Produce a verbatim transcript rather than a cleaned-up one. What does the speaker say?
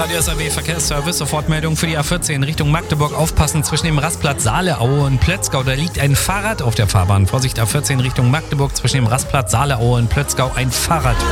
Radio S R W Verkehrsservice, Sofortmeldung für die A vierzehn Richtung Magdeburg. Aufpassen zwischen dem Rastplatz Saaleaue und Plötzgau. Da liegt ein Fahrrad auf der Fahrbahn. Vorsicht, A vierzehn Richtung Magdeburg zwischen dem Rastplatz Saaleaue und Plötzgau ein Fahrrad.